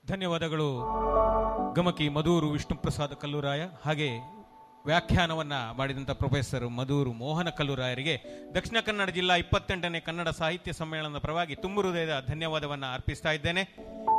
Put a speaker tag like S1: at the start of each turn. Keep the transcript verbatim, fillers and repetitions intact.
S1: ಧನ್ಯವಾದಗಳು ಗಮಕಿ ಮಧೂರು ವಿಷ್ಣು ಪ್ರಸಾದ ಕಲ್ಲೂರಾಯ, ಹಾಗೆ ವ್ಯಾಖ್ಯಾನವನ್ನ ಮಾಡಿದಂಥ ಪ್ರೊಫೆಸರ್ ಮಧೂರು ಮೋಹನ ಕಲ್ಲೂರಾಯರಿಗೆ ದಕ್ಷಿಣ ಕನ್ನಡ ಜಿಲ್ಲಾ ಇಪ್ಪತ್ತೆಂಟನೇ ಕನ್ನಡ ಸಾಹಿತ್ಯ ಸಮ್ಮೇಳನದ ಪರವಾಗಿ ತುಂಬು ಹೃದಯದ ಧನ್ಯವಾದವನ್ನು ಅರ್ಪಿಸ್ತಾ ಇದ್ದೇನೆ.